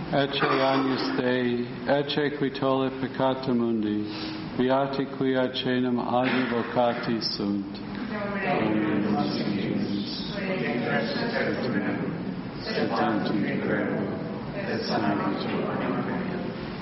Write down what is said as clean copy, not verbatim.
ecce agnus Dei, ecce qui tollit peccata mundi, beati qui ad caenum advocati sunt. Et sanctum Deo, et sanctus